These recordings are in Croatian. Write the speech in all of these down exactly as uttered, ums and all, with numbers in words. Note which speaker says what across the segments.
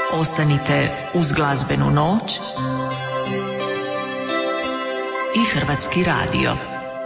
Speaker 1: Ostanite uz glazbenu noć i Hrvatski radio.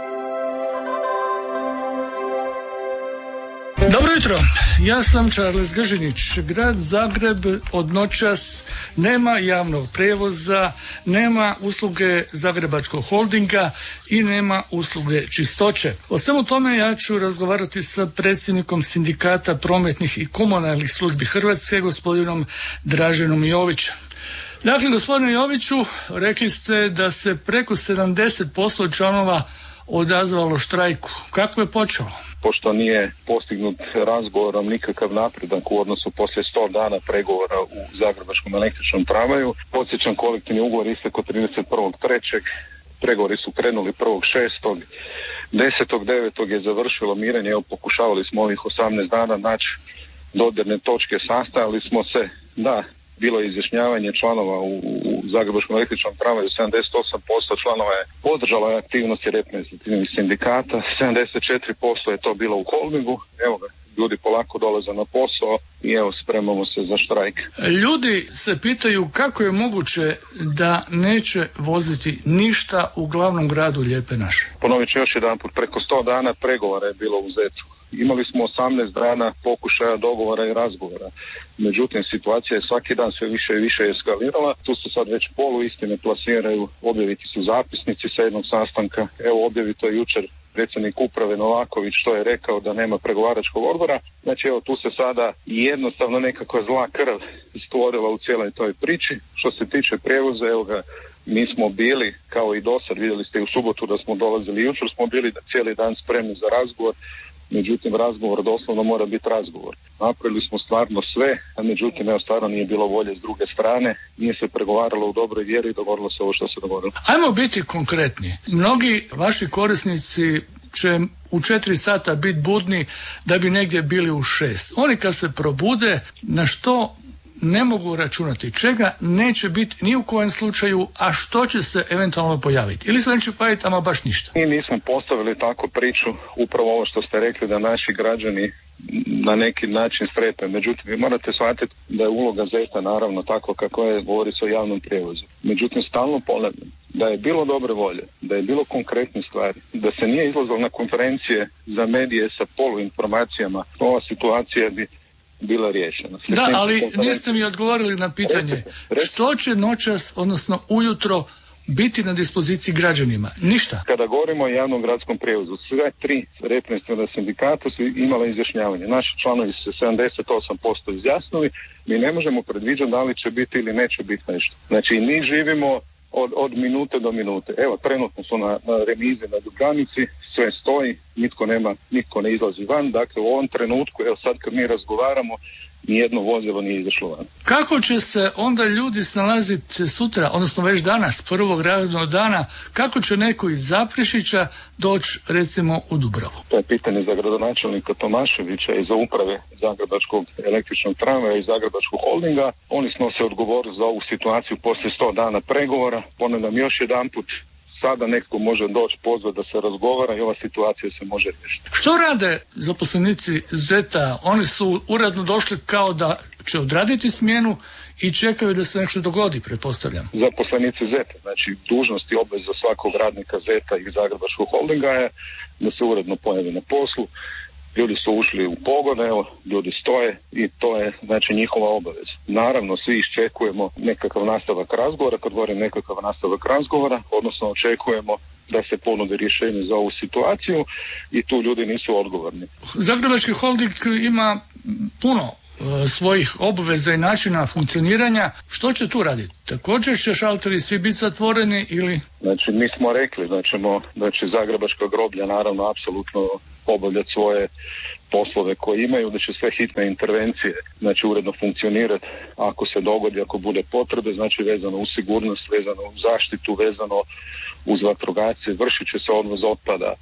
Speaker 2: Dobro jutro, ja sam Charles Gržinić. Grad Zagreb od noćas nema javnog prijevoza, nema usluge Zagrebačkog holdinga i nema usluge čistoće. O svemu tome ja ću razgovarati sa predsjednikom Sindikata prometnih i komunalnih službi Hrvatske, gospodinom Draženom Jovićem. Dakle, gospodine Joviću, rekli ste da se preko sedamdeset posto članova odazvalo štrajku. Kako je počelo?
Speaker 3: Pošto nije postignut razgovorom nikakav napredak u odnosu poslije sto dana pregovora u Zagrebačkom električnom tramvaju, podsjećam, kolektivni ugovor istekao trideset prvog trećeg Pregovori su krenuli prvog šestog desetog devetog je završilo mirenje. Evo, pokušavali smo ovih osamnaest dana naći dodirne točke, sastajali smo se, da, bilo je izjašnjavanje članova u, u Zagrebačkom električnom tramvaju, sedamdeset osam posto članova je podržalo aktivnosti reprezentativnih sindikata, sedamdeset četiri posto je to bilo u holdingu. Evo ga, ljudi polako dolaze na posao i evo, spremamo se za štrajk. Ljudi se pitaju kako je moguće da neće voziti ništa u glavnom gradu Lijepe naše. Ponovit ću još jedan put, preko sto dana pregovora je bilo u Zetu. Imali smo osamnaest dana pokušaja dogovora i razgovora. Međutim, situacija je svaki dan sve više i više eskalirala. Tu se sad već poluistine plasiraju, objaviti su zapisnici sa jednog sastanka. Evo, objavito je jučer predsjednik uprave Novaković što je rekao da nema pregovaračkog odbora. Znači, evo, tu se sada jednostavno nekakva zla krv stvorila u cijeloj toj priči. Što se tiče prijevoza, evo ga, mi smo bili, kao i dosad, vidjeli ste u subotu da smo dolazili, jučer smo bili cijeli dan spremni za razgovor. Međutim, razgovor doslovno mora biti razgovor. Napravili smo stvarno sve, a međutim, evo, stvarno nije bilo volje s druge strane, nije se pregovaralo u dobroj vjeri i dogodilo se ovo što se dogodilo. Ajmo biti konkretni. Mnogi vaši korisnici će u četiri sata biti budni da bi negdje bili u šest. Oni kad se probude, na što ne mogu računati, čega neće biti ni u kojem slučaju, a što će se eventualno pojaviti? Ili se neće pojaviti, ama baš ništa? Mi nismo postavili tako priču, upravo ovo što ste rekli, da naši građani na neki način strepe. Međutim, vi morate shvatiti da je uloga Zeta naravno tako kako je, govori se o javnom prijevozu. Međutim, stalno ponavljam da je bilo dobre volje, da je bilo konkretne stvari, da se nije izlazilo na konferencije za medije sa poluinformacijama, ova situacija bi bila riješena. Sve da, ali niste mi odgovorili na pitanje recite, recite. Što će noćas, odnosno ujutro, biti na dispoziciji građanima? Ništa. Kada govorimo o javnom gradskom prijevozu, sve tri reprezentativna sindikata su imala izjašnjavanje. Naši članovi se sedamdeset osam posto izjasnili. Mi ne možemo predviđati da li će biti ili neće biti nešto. Znači, mi živimo od, od minute do minute. Evo, trenutno su na, na remizi na granici, sve stoji, nitko nema, nitko ne izlazi van. Dakle, u ovom trenutku, evo sad kad mi razgovaramo, nijedno vozilo nije izašlo van. Kako će se onda ljudi snalaziti sutra, odnosno već danas, prvog radnog dana, kako će neko iz Zaprešića doći recimo u Dubravu? To je pitanje za gradonačelnika Tomaševića i za uprave Zagrebačkog električnog tramvaja i Zagrebačkog holdinga. Oni snose odgovornost za ovu situaciju poslije sto dana pregovora. Ponavljam još jedan put, sada netko može doći, pozvati da se razgovara i ova situacija se može riješiti. Što rade zaposlenici Zeta? Oni su uredno došli kao da će odraditi smjenu i čekaju da se nešto dogodi, pretpostavljam. Zaposlenici Zeta, znači dužnost i obveza svakog radnika Zeta i Zagrebačkog holdinga je da se uredno pojavi na poslu. Ljudi su ušli u pogon, evo, ljudi stoje i to je, znači, njihova obaveza. Naravno, svi iščekujemo nekakav nastavak razgovora. Kad govorim nekakav nastavak razgovora, odnosno očekujemo da se ponudi rješenje za ovu situaciju i tu ljudi nisu odgovorni. Zagrebački holding ima puno svojih obveza i načina funkcioniranja. Što će tu raditi? Također će šalteri svi biti zatvoreni ili? Znači, mi smo rekli da ćemo, da će Zagrebačka groblja naravno apsolutno obavljati svoje poslove koje imaju, da će sve hitne intervencije, znači, uredno funkcionirati ako se dogodi, ako bude potrebe, znači vezano uz sigurnost, vezano uz zaštitu, vezano uz vatrogasce, vršit će se odvoz otpada,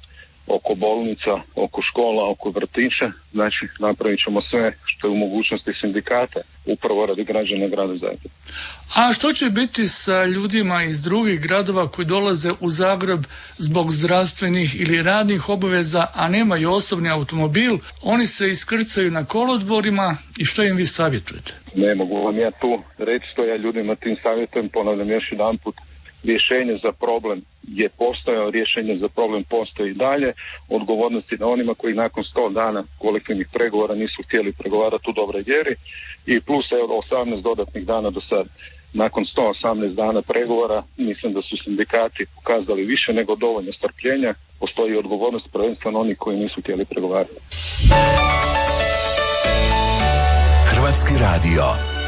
Speaker 3: oko bolnica, oko škola, oko vrtića. Znači, napravit ćemo sve što je u mogućnosti sindikata, upravo radi građana grada Zagreba.
Speaker 2: A što će biti sa ljudima iz drugih gradova koji dolaze u Zagreb zbog zdravstvenih ili radnih obaveza, a nemaju osobni automobil? Oni se iskrcaju na kolodvorima i što im vi savjetujete?
Speaker 3: Ne mogu vam ja tu reći što ja ljudima tim savjetujem, ponavljam još jedan put. Rješenje za problem je postojao, rješenje za problem postoji i dalje. Odgovornosti na onima koji nakon sto dana kolektivnih pregovora nisu htjeli pregovarati u dobroj vjeri i plus evo osamnaest dodatnih dana do sad. Nakon sto osamnaest dana pregovora mislim da su sindikati pokazali više nego dovoljno strpljenja. Postoji odgovornost prvenstveno onih koji nisu htjeli pregovarati.
Speaker 4: Hrvatski radio,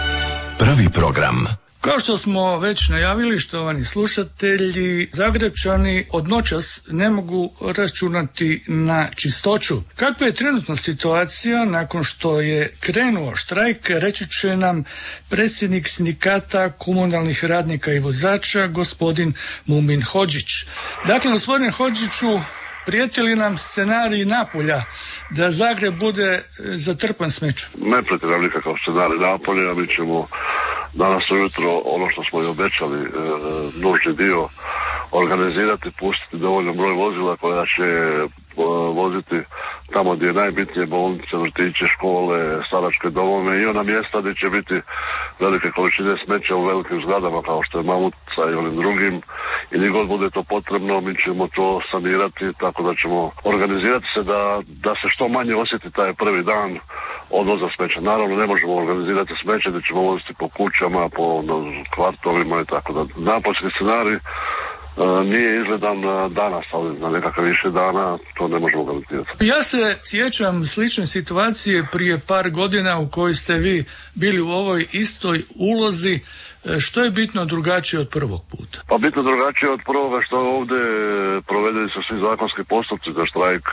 Speaker 4: prvi program.
Speaker 2: Kao što smo već najavili, štovani slušatelji, Zagrepčani od noćas ne mogu računati na čistoću. Kakva je trenutno situacija nakon što je krenuo štrajk, reći će nam predsjednik sindikata komunalnih radnika i vozača, gospodin Mumin Hodžić. Dakle, gospodine Hodžiću, prijeti li nam scenarij Napulja da Zagreb bude zatrpan smećom?
Speaker 5: Ne prijeti nam nikakav scenarij Napulja, mi ćemo danas ujutro ono što smo i obećali, e, nužni dio organizirati, pustiti dovoljno broj vozila koja će e, voziti tamo gdje je najbitnije, bolnice, vrtiće, škole, staračke domove i ona mjesta gdje će biti velike količine smeća u velikim zgradama kao što je Mamutica i onim drugim, i gdje god bude to potrebno mi ćemo to sanirati, tako da ćemo organizirati se da, da se što manje osjeti taj prvi dan odvoza smeća. Naravno ne možemo organizirati smeće gdje ćemo voziti po kućama, po no, kvartovima i tako da. Napoljski scenarij Uh, nije izgledan uh, danas, ali na nekakav više dana to ne možemo garantirati.
Speaker 2: Ja se sjećam slične situacije prije par godina u kojoj ste vi bili u ovoj istoj ulozi. Što je bitno drugačije od prvog puta?
Speaker 5: Pa bitno drugačije od prvoga što ovdje provedeni su svi zakonski postupci za štrajk,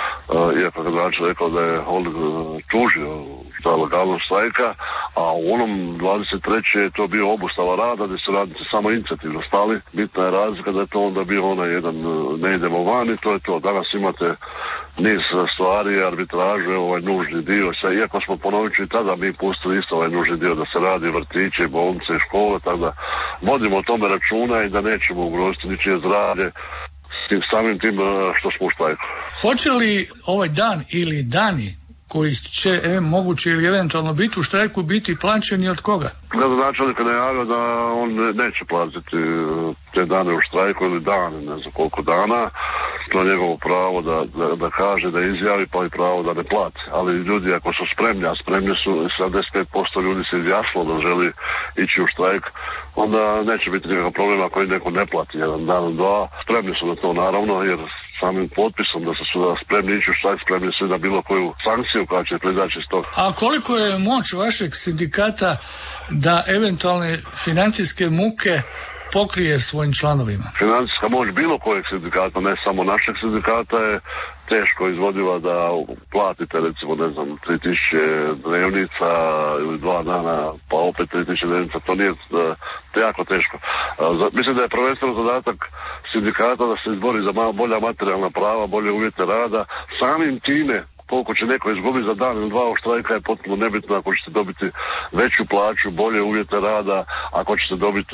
Speaker 5: uh, iako je gradonačelnik rekao da je on uh, tužio za legalnost štrajka, a u onom dvadeset trećem je to bio obustava rada gdje su radnici samo inicijativno stali. Bitna je razlika da je to onda bio onaj jedan uh, ne idemo van i to je to. Danas imate niz stvari, arbitraže, ovaj nužni dio. Sve, iako smo ponovit ću i tada mi pustili isto ovaj nužni dio da se radi vrtiće, bolnice i škole, tako da vodimo o tome računa i da nećemo ugroziti ničije zdravlje s tim samim tim što smo u štrajku.
Speaker 2: Hoće li ovaj dan ili dani koji će e, moguće ili eventualno biti u štrajku biti plaćeni od koga?
Speaker 5: Gradonačelnik je najavio da on neće platiti te dane u štrajku ili dane, ne znam koliko dana. To je njegovo pravo da, da, da kaže, da izjavi, pa i pravo da ne plati. Ali ljudi ako su spremni, a spremni su, sedamdeset pet posto ljudi se izjasnilo da želi ići u štrajk, onda neće biti nikakav problem ako neko ne plati jedan dan, dva. Spremni su na to naravno, jer samim potpisom da su da spremni ići u štrajk, spremni su na bilo koju sankciju koja će proizaći iz toga.
Speaker 2: A koliko je moć vašeg sindikata da eventualne financijske muke pokrije svojim članovima?
Speaker 5: Financijska moć bilo kojeg sindikata, ne samo našeg sindikata, je teško izvodiva da platite recimo ne znam tri tisuće dnevnica ili dva dana pa opet tri tisuće dnevnica, to nije to je jako teško. Mislim da je prvenstveno zadatak sindikata da se izbori za malo bolja materijalna prava, bolje uvjete rada. Samim time koliko će neko izgubiti za dan ili dva u štrajka je potpuno nebitno. Ako ćete dobiti veću plaću, bolje uvjete rada, ako ćete dobiti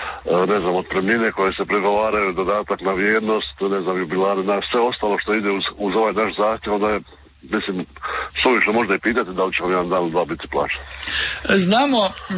Speaker 5: ne znam otpremnine koje se pregovaraju, dodatak na vjernost, ne znam jubilare, na sve ostalo što ide uz, uz ovaj naš zahtjev, onda je mislim suvišno možda i pitati da li će vam jedan dan ili dva biti plaćen.
Speaker 2: Znamo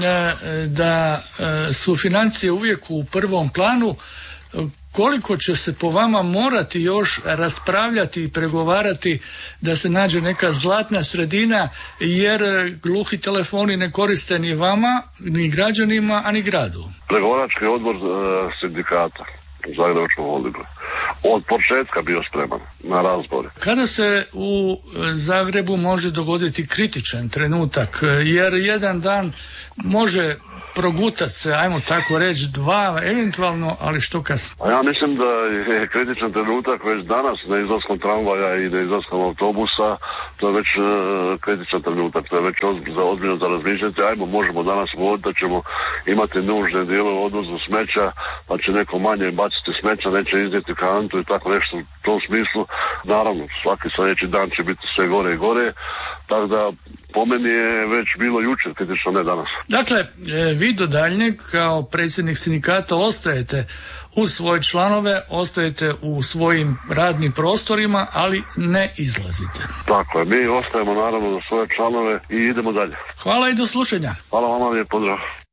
Speaker 2: da su financije uvijek u prvom planu. Koliko će se po vama morati još raspravljati i pregovarati da se nađe neka zlatna sredina, jer gluhi telefoni ne koriste ni vama, ni građanima, a ni gradu?
Speaker 5: Pregovarački odbor e, sindikata Zagrebačkog holdinga od početka bio spreman na razgovore.
Speaker 2: Kada se u Zagrebu može dogoditi kritičan trenutak, jer jedan dan može progutat se, ajmo tako reći, dva eventualno, ali što kasno?
Speaker 5: Ja mislim da je kritičan trenutak već danas na izlaskom tramvaja i na izlaskom autobusa, to je već uh, kritičan trenutak, to je već ozbiljno za, ozbiljno za razmišljati, ajmo možemo danas govoriti da ćemo imati nužne dijelove odvoza smeća, pa će neko manje baciti smeća, neće iznijeti kantu i tako nešto u tom smislu. Naravno, svaki sljedeći dan će biti sve gore i gore, tako da po meni je već bilo jučer kritično, ne danas.
Speaker 2: Dakle, vi do daljnjeg kao predsjednik sindikata ostajete uz svoje članove, ostajete u svojim radnim prostorima, ali ne izlazite.
Speaker 5: Tako je, mi ostajemo naravno za svoje članove i idemo dalje.
Speaker 2: Hvala i do slušanja.
Speaker 5: Hvala vama, lijep pozdrav.